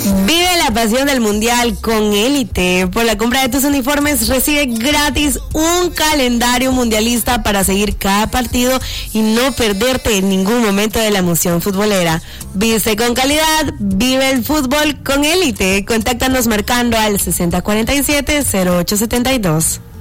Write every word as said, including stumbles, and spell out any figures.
Vive la pasión del Mundial con Élite. Por la compra de tus uniformes recibe gratis un calendario mundialista para seguir cada partido y no perderte en ningún momento de la emoción futbolera. Viste con calidad, vive el fútbol con Élite. Contáctanos marcando al sesenta cuarenta y siete cero ocho setenta y dos.